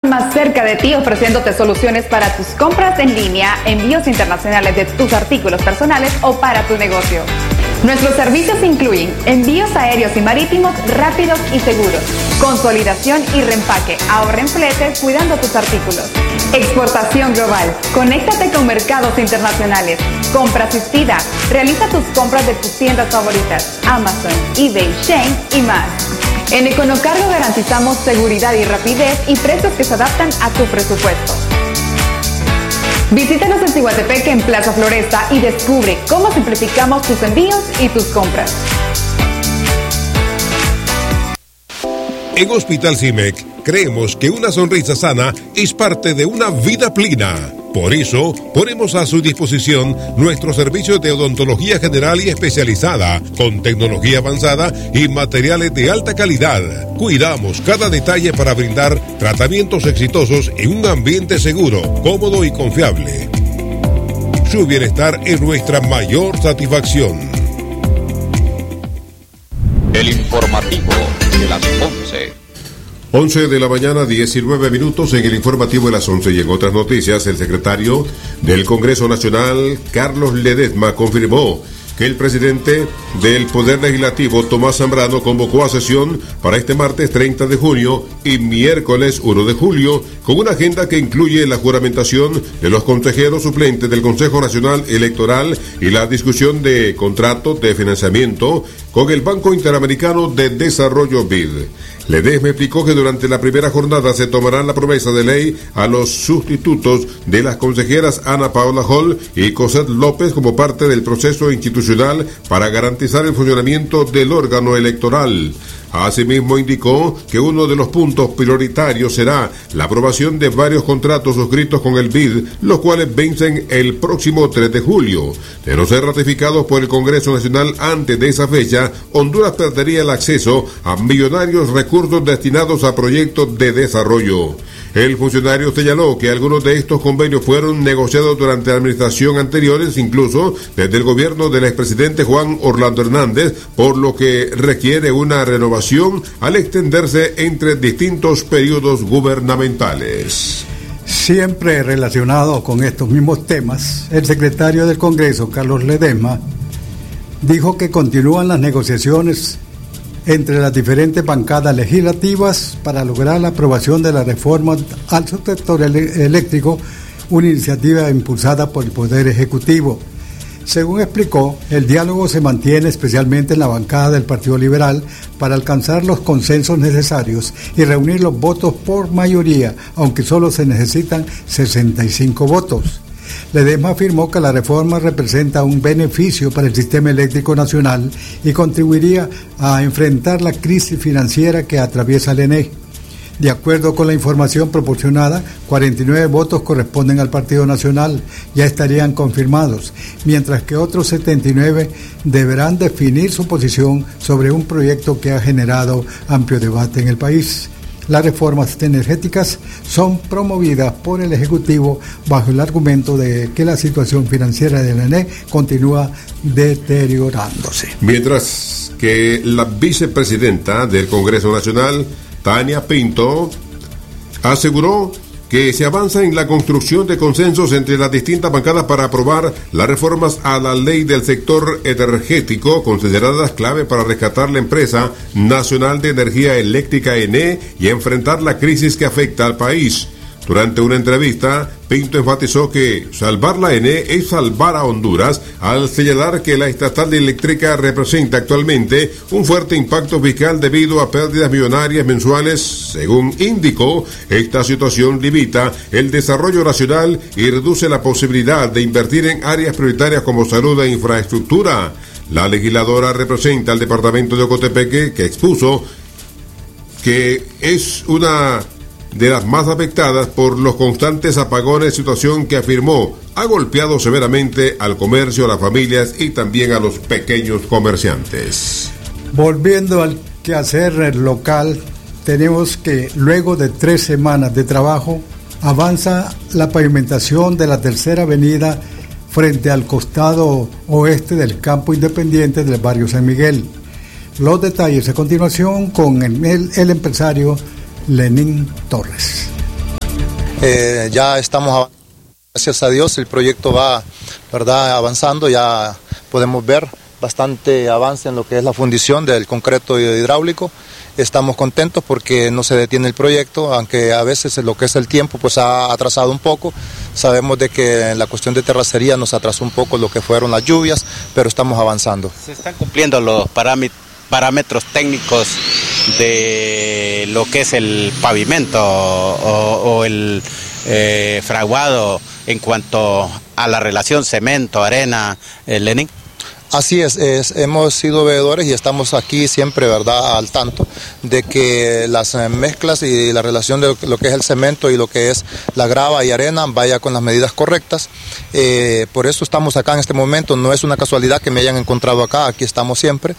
más cerca de ti, ofreciéndote soluciones para tus compras en línea, envíos internacionales de tus artículos personales o para tu negocio. Nuestros servicios incluyen envíos aéreos y marítimos rápidos y seguros, consolidación y reempaque, ahorra en fletes cuidando tus artículos. Exportación global, conéctate con mercados internacionales. Compra asistida, realiza tus compras de tus tiendas favoritas, Amazon, eBay, Shein y más. En Econocargo garantizamos seguridad y rapidez y precios que se adaptan a tu presupuesto. Visítanos en Ciguatepeque en Plaza Floresta y descubre cómo simplificamos tus envíos y tus compras. En Hospital CIMEC creemos que una sonrisa sana es parte de una vida plena. Por eso, ponemos a su disposición nuestros servicios de odontología general y especializada, con tecnología avanzada y materiales de alta calidad. Cuidamos cada detalle para brindar tratamientos exitosos en un ambiente seguro, cómodo y confiable. Su bienestar es nuestra mayor satisfacción. El informativo de las 11. 11 de la mañana, 19 minutos en el informativo de las 11. Y en otras noticias, el secretario del Congreso Nacional, Carlos Ledesma, confirmó que el presidente del Poder Legislativo, Tomás Zambrano, convocó a sesión para este martes 30 de junio y miércoles 1 de julio, con una agenda que incluye la juramentación de los consejeros suplentes del Consejo Nacional Electoral y la discusión de contratos de financiamiento con el Banco Interamericano de Desarrollo BID. Ledesma explicó que durante la primera jornada se tomará la promesa de ley a los sustitutos de las consejeras Ana Paola Hall y Cosette López como parte del proceso institucional para garantizar el funcionamiento del órgano electoral. Asimismo indicó que uno de los puntos prioritarios será la aprobación de varios contratos suscritos con el BID, los cuales vencen el próximo 3 de julio. De no ser ratificados por el Congreso Nacional antes de esa fecha, Honduras perdería el acceso a millonarios recursos destinados a proyectos de desarrollo. El funcionario señaló que algunos de estos convenios fueron negociados durante la administración anteriores, incluso desde el gobierno del expresidente Juan Orlando Hernández, por lo que requiere una renovación al extenderse entre distintos periodos gubernamentales. Siempre relacionado con estos mismos temas, el secretario del Congreso, Carlos Ledesma, dijo que continúan las negociaciones entre las diferentes bancadas legislativas para lograr la aprobación de la reforma al subsector eléctrico, una iniciativa impulsada por el Poder Ejecutivo. Según explicó, el diálogo se mantiene especialmente en la bancada del Partido Liberal para alcanzar los consensos necesarios y reunir los votos por mayoría, aunque solo se necesitan 65 votos. Ledesma afirmó que la reforma representa un beneficio para el sistema eléctrico nacional y contribuiría a enfrentar la crisis financiera que atraviesa el ENE. De acuerdo con la información proporcionada, 49 votos corresponden al Partido Nacional, ya estarían confirmados, mientras que otros 79 deberán definir su posición sobre un proyecto que ha generado amplio debate en el país. Las reformas energéticas son promovidas por el Ejecutivo bajo el argumento de que la situación financiera del ENE continúa deteriorándose. Mientras que la vicepresidenta del Congreso Nacional, Tania Pinto, aseguró que se avanza en la construcción de consensos entre las distintas bancadas para aprobar las reformas a la ley del sector energético, consideradas clave para rescatar la empresa nacional de energía eléctrica ENE y enfrentar la crisis que afecta al país. Durante una entrevista, Pinto enfatizó que salvar la ENE es salvar a Honduras, al señalar que la estatal eléctrica representa actualmente un fuerte impacto fiscal debido a pérdidas millonarias mensuales. Según indicó, esta situación limita el desarrollo nacional y reduce la posibilidad de invertir en áreas prioritarias como salud e infraestructura. La legisladora representa al departamento de Ocotepeque, que expuso que es una de las más afectadas por los constantes apagones, situación que afirmó ha golpeado severamente al comercio, a las familias y también a los pequeños comerciantes. Volviendo al quehacer local, tenemos que luego de 3 semanas de trabajo avanza la pavimentación de la tercera avenida frente al costado oeste del campo independiente del barrio San Miguel. Los detalles a continuación con el empresario Lenín Torres. Ya estamos, gracias a Dios, el proyecto va, ¿verdad?, avanzando. Ya podemos ver bastante avance en lo que es la fundición del concreto hidráulico. Estamos contentos porque no se detiene el proyecto, aunque a veces lo que es el tiempo pues ha atrasado un poco. Sabemos de que en la cuestión de terracería nos atrasó un poco lo que fueron las lluvias, pero estamos avanzando. ¿Se están cumpliendo los parámetros técnicos de lo que es el pavimento o el fraguado en cuanto a la relación cemento-arena, Lenin? Así es, hemos sido veedores y estamos aquí siempre, ¿verdad?, al tanto de que las mezclas y la relación de lo que es el cemento y lo que es la grava y arena vaya con las medidas correctas. Por eso estamos acá en este momento. No es una casualidad que me hayan encontrado acá, aquí estamos siempre.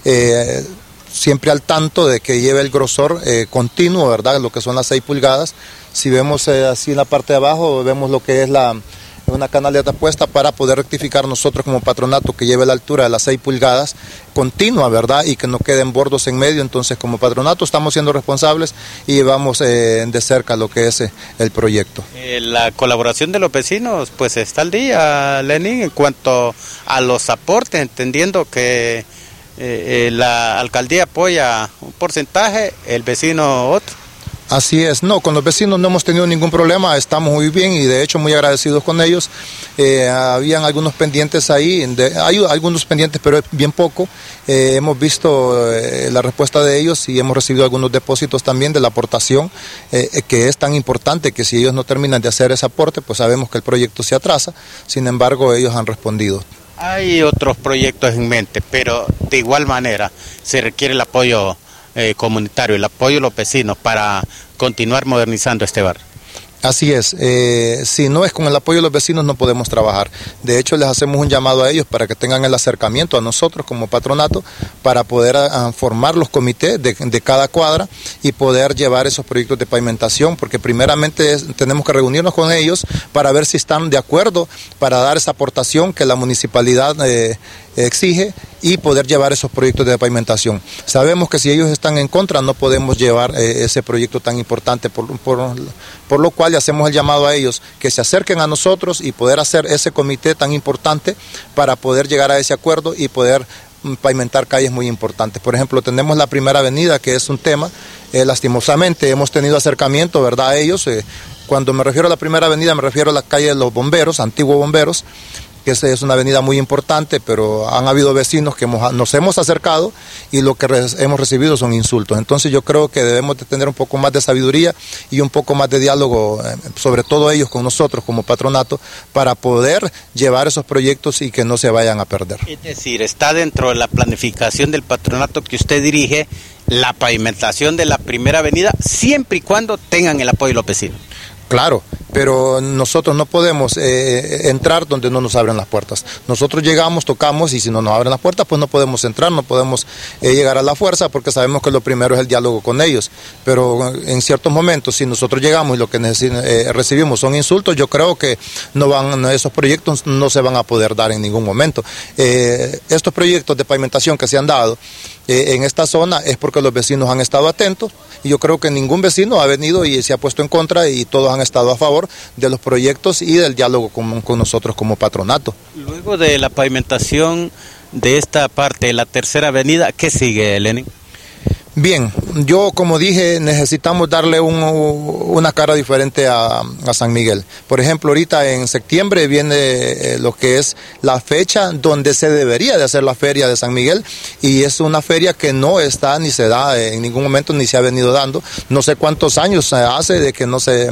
Siempre al tanto de que lleve el grosor continuo, ¿verdad?, lo que son las 6 pulgadas. Si vemos así en la parte de abajo, vemos lo que es una canaleta puesta para poder rectificar nosotros como patronato que lleve la altura de las 6 pulgadas continua, ¿verdad?, y que no queden bordos en medio. Entonces, como patronato estamos siendo responsables y llevamos de cerca lo que es el proyecto. La colaboración de los vecinos pues está al día, Lenin, en cuanto a los aportes, entendiendo que la alcaldía apoya un porcentaje, el vecino otro. Así es, no, con los vecinos no hemos tenido ningún problema, estamos muy bien y de hecho muy agradecidos con ellos. Habían algunos pendientes ahí, hay algunos pendientes pero es bien poco. Hemos visto la respuesta de ellos y hemos recibido algunos depósitos también de la aportación, que es tan importante que si ellos no terminan de hacer ese aporte, pues sabemos que el proyecto se atrasa. Sin embargo, ellos han respondido. Hay otros proyectos en mente, pero de igual manera se requiere el apoyo comunitario, el apoyo de los vecinos para continuar modernizando este barrio. Así es, si no es con el apoyo de los vecinos no podemos trabajar. De hecho, les hacemos un llamado a ellos para que tengan el acercamiento a nosotros como patronato para poder formar los comités de cada cuadra y poder llevar esos proyectos de pavimentación, porque primeramente tenemos que reunirnos con ellos para ver si están de acuerdo para dar esa aportación que la municipalidad exige y poder llevar esos proyectos de pavimentación. Sabemos que si ellos están en contra no podemos llevar ese proyecto tan importante, por lo cual hacemos el llamado a ellos que se acerquen a nosotros y poder hacer ese comité tan importante para poder llegar a ese acuerdo y poder pavimentar calles muy importantes. Por ejemplo, tenemos la primera avenida, que es un tema, lastimosamente hemos tenido acercamiento, ¿verdad?, a ellos. Cuando me refiero a la primera avenida me refiero a la calle de los bomberos, antiguos bomberos, que es una avenida muy importante, pero han habido vecinos que nos hemos acercado y lo que hemos recibido son insultos. Entonces yo creo que debemos de tener un poco más de sabiduría y un poco más de diálogo, sobre todo ellos con nosotros como patronato, para poder llevar esos proyectos y que no se vayan a perder. Es decir, está dentro de la planificación del patronato que usted dirige la pavimentación de la primera avenida, siempre y cuando tengan el apoyo de los vecinos. Claro, pero nosotros no podemos entrar donde no nos abren las puertas. Nosotros llegamos, tocamos y si no nos abren las puertas, pues no podemos entrar, no podemos llegar a la fuerza porque sabemos que lo primero es el diálogo con ellos. Pero en ciertos momentos, si nosotros llegamos y lo que recibimos son insultos, yo creo que esos proyectos no se van a poder dar en ningún momento. Estos proyectos de pavimentación que se han dado en esta zona es porque los vecinos han estado atentos y yo creo que ningún vecino ha venido y se ha puesto en contra y todos han estado a favor de los proyectos y del diálogo con nosotros como patronato. Luego de la pavimentación de esta parte de la tercera avenida, ¿qué sigue, Lenin? Bien, yo como dije, necesitamos darle una cara diferente a San Miguel. Por ejemplo, ahorita en septiembre viene lo que es la fecha donde se debería de hacer la feria de San Miguel y es una feria que no está ni se da en ningún momento ni se ha venido dando. No sé cuántos años hace de que no se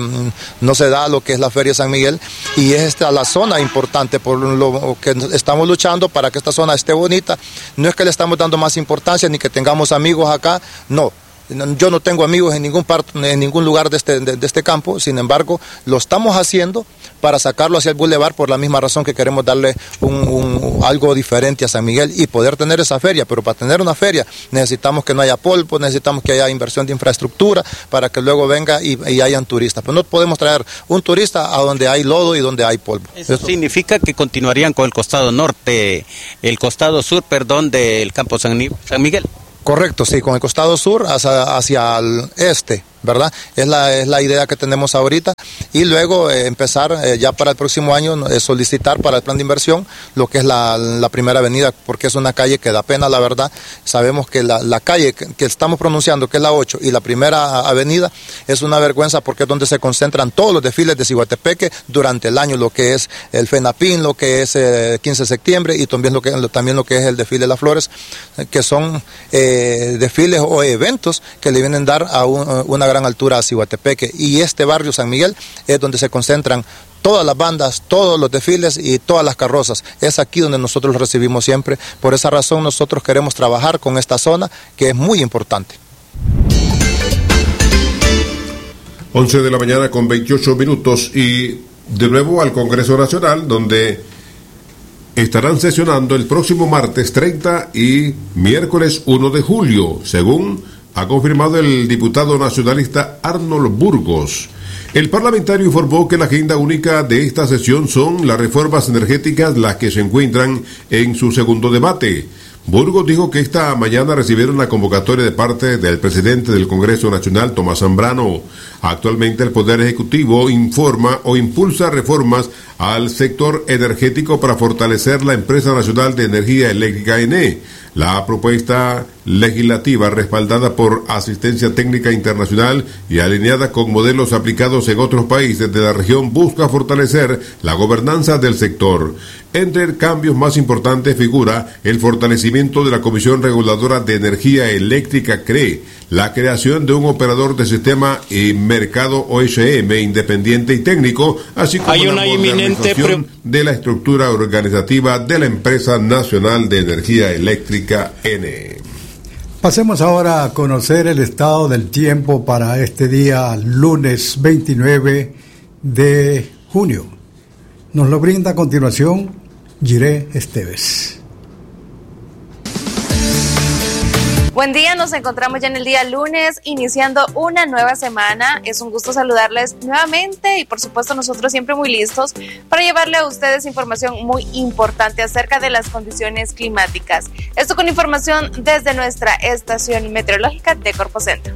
da lo que es la feria de San Miguel y es esta la zona importante por lo que estamos luchando para que esta zona esté bonita. No es que le estamos dando más importancia ni que tengamos amigos acá. No, yo no tengo amigos en ningún lugar de este campo, sin embargo, lo estamos haciendo para sacarlo hacia el bulevar por la misma razón que queremos darle algo diferente a San Miguel y poder tener esa feria, pero para tener una feria necesitamos que no haya polvo, necesitamos que haya inversión de infraestructura para que luego venga y hayan turistas, pero no podemos traer un turista a donde hay lodo y donde hay polvo. Eso significa que continuarían con el costado norte, el costado sur, del campo San Miguel. Correcto, sí, con el costado sur hacia el este, ¿verdad? Es la idea que tenemos ahorita. Y luego empezar ya para el próximo año solicitar para el plan de inversión lo que es la primera avenida, porque es una calle que da pena, la verdad. Sabemos que la calle que estamos pronunciando, que es la 8, y la primera avenida, es una vergüenza porque es donde se concentran todos los desfiles de Ciguatepeque durante el año, lo que es el FENAPIN, lo que es 15 de septiembre y también lo que es el desfile de las flores, que son desfiles o eventos que le vienen a dar a una gran altura a Ciguatepeque. Y este barrio San Miguel es donde se concentran todas las bandas, todos los desfiles y todas las carrozas. Es aquí donde nosotros los recibimos siempre. Por esa razón nosotros queremos trabajar con esta zona que es muy importante. 11 de la mañana con 28 minutos y de nuevo al Congreso Nacional, donde estarán sesionando el próximo martes 30 y miércoles 1 de julio, según ha confirmado el diputado nacionalista Arnold Burgos. El parlamentario informó que la agenda única de esta sesión son las reformas energéticas, las que se encuentran en su segundo debate. Burgos dijo que esta mañana recibieron la convocatoria de parte del presidente del Congreso Nacional, Tomás Zambrano. Actualmente el Poder Ejecutivo informa o impulsa reformas al sector energético para fortalecer la Empresa Nacional de Energía Eléctrica, ENE. La propuesta legislativa, respaldada por asistencia técnica internacional y alineada con modelos aplicados en otros países de la región, busca fortalecer la gobernanza del sector. Entre cambios más importantes figura el fortalecimiento de la Comisión Reguladora de Energía Eléctrica, CRE, la creación de un operador de sistema y mercado OSM independiente y técnico, así como la modernización de la estructura organizativa de la Empresa Nacional de Energía Eléctrica, ENE. Pasemos ahora a conocer el estado del tiempo para este día, lunes 29 de junio. Nos lo brinda a continuación Jiré Esteves. Buen día, nos encontramos ya en el día lunes, iniciando una nueva semana. Es un gusto saludarles nuevamente y por supuesto nosotros siempre muy listos para llevarle a ustedes información muy importante acerca de las condiciones climáticas. Esto con información desde nuestra estación meteorológica de Corpocentro.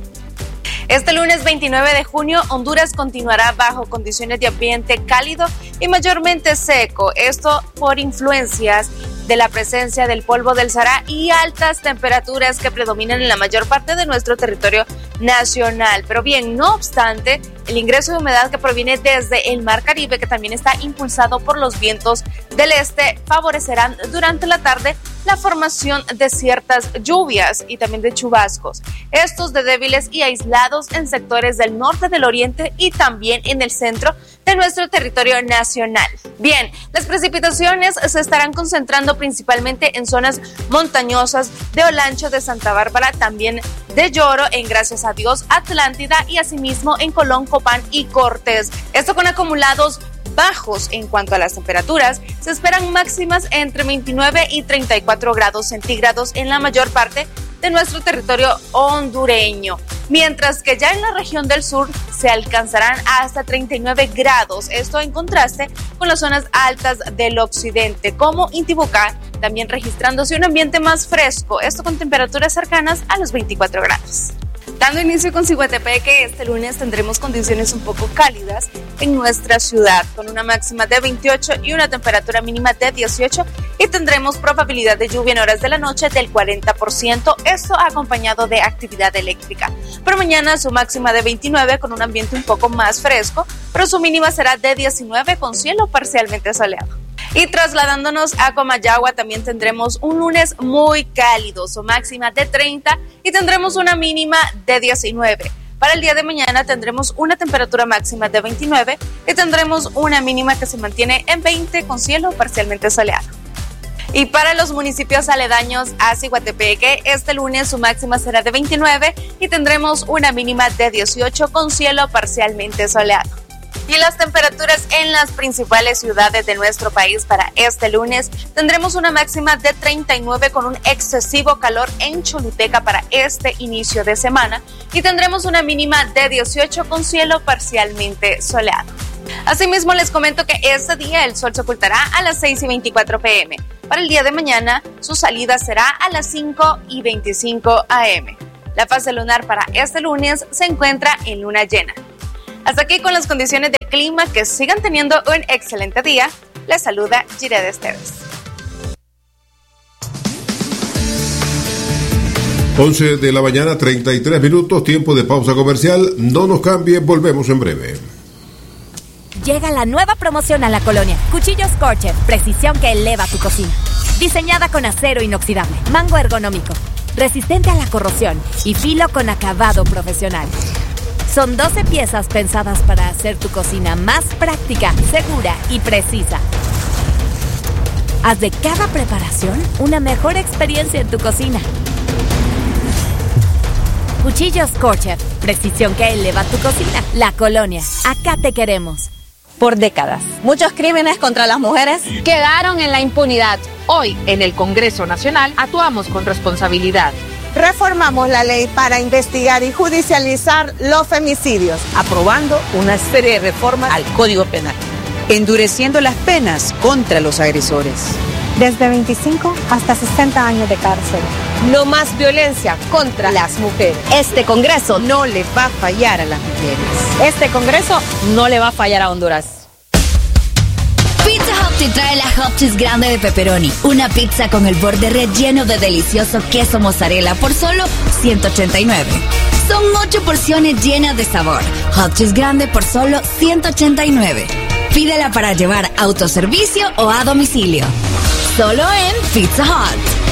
Este lunes 29 de junio, Honduras continuará bajo condiciones de ambiente cálido y mayormente seco. Esto por influencias de la presencia del polvo del Sahara y altas temperaturas que predominan en la mayor parte de nuestro territorio nacional. Pero bien, no obstante, el ingreso de humedad que proviene desde el Mar Caribe, que también está impulsado por los vientos del este, favorecerán durante la tarde la formación de ciertas lluvias y también de chubascos. Estos de débiles y aislados en sectores del norte, del oriente y también en el centro de nuestro territorio nacional. Bien, las precipitaciones se estarán concentrando principalmente en zonas montañosas de Olancho, de Santa Bárbara, también de Lloro, en Gracias a Dios, Atlántida y asimismo en Colón, Copán y Cortés. Esto con acumulados bajos en cuanto a las temperaturas. Se esperan máximas entre 29 y 34 grados centígrados en la mayor parte de nuestro territorio hondureño, mientras que ya en la región del sur se alcanzarán hasta 39 grados, esto en contraste con las zonas altas del occidente, como Intibucá, también registrándose un ambiente más fresco, esto con temperaturas cercanas a los 24 grados. Dando inicio con Ciguatepeque, este lunes tendremos condiciones un poco cálidas en nuestra ciudad, con una máxima de 28 y una temperatura mínima de 18, y tendremos probabilidad de lluvia en horas de la noche del 40%, esto acompañado de actividad eléctrica. Pero mañana su máxima de 29 con un ambiente un poco más fresco, pero su mínima será de 19 con cielo parcialmente soleado. Y trasladándonos a Comayagua, también tendremos un lunes muy cálido, su máxima de 30 y tendremos una mínima de 19. Para el día de mañana tendremos una temperatura máxima de 29 y tendremos una mínima que se mantiene en 20 con cielo parcialmente soleado. Y para los municipios aledaños a Ciguatepeque, este lunes su máxima será de 29 y tendremos una mínima de 18 con cielo parcialmente soleado. Y las temperaturas en las principales ciudades de nuestro país para este lunes, tendremos una máxima de 39 con un excesivo calor en Choluteca para este inicio de semana y tendremos una mínima de 18 con cielo parcialmente soleado. Asimismo, les comento que este día el sol se ocultará a las 6:24 p.m. Para el día de mañana, su salida será a las 5:25 a.m. La fase lunar para este lunes se encuentra en luna llena. Hasta aquí con las condiciones del clima. Que sigan teniendo un excelente día. Les saluda Gireda Esteves. 11 de la mañana, 33 minutos, tiempo de pausa comercial. No nos cambie, volvemos en breve. Llega la nueva promoción a la colonia. Cuchillos Scorcher, precisión que eleva tu cocina. Diseñada con acero inoxidable, mango ergonómico, resistente a la corrosión y filo con acabado profesional. Son 12 piezas pensadas para hacer tu cocina más práctica, segura y precisa. Haz de cada preparación una mejor experiencia en tu cocina. Cuchillos Scorcher, precisión que eleva tu cocina. La colonia, acá te queremos. Por décadas, muchos crímenes contra las mujeres quedaron en la impunidad. Hoy, en el Congreso Nacional, actuamos con responsabilidad. Reformamos la ley para investigar y judicializar los femicidios, aprobando una serie de reformas al Código Penal, endureciendo las penas contra los agresores. Desde 25 hasta 60 años de cárcel. No más violencia contra las mujeres. Este Congreso no le va a fallar a las mujeres. Este Congreso no le va a fallar a Honduras. Pizza Hut te trae la Hot Cheese grande de pepperoni. Una pizza con el borde relleno de delicioso queso mozzarella por solo $189. Son 8 porciones llenas de sabor. Hot Cheese grande por solo $189. Pídela para llevar a autoservicio o a domicilio. Solo en Pizza Hut.